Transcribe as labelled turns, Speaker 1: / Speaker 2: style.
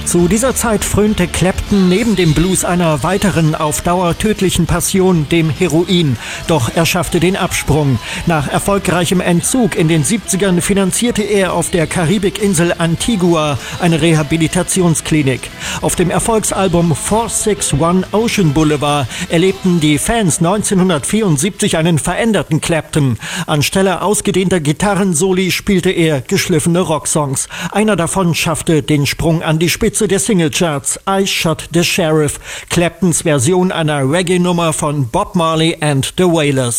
Speaker 1: Zu dieser Zeit frönte Clapton neben dem Blues einer weiteren auf Dauer tödlichen Passion, dem Heroin. Doch er schaffte den Absprung. Nach erfolgreichem Entzug in den 70ern finanzierte er auf der Karibikinsel Antigua eine Rehabilitationsklinik. Auf dem Erfolgsalbum 461 Ocean Boulevard erlebten die Fans 1974 einen veränderten Clapton. Anstelle ausgedehnter Gitarrensoli spielte er geschliffene Rocksongs. Einer davon schaffte den Sprung an die Spitze der Singlecharts, I Shot the Sheriff, Claptons Version einer Reggae-Nummer von Bob Marley and the Wailers.